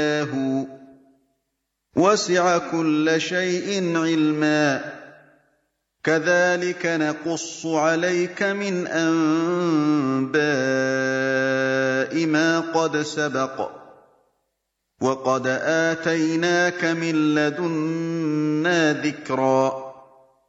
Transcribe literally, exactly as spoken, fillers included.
وَسِعَ كُلَّ شَيْءٍ عِلْمًا كَذَٰلِكَ نَقُصُّ عَلَيْكَ مِنْ أَنبَاءِ مَا قَدْ سَبَقَ ۚ وَقَدْ آتَيْنَاكَ مِن لَّدُنَّا ذِكْرًا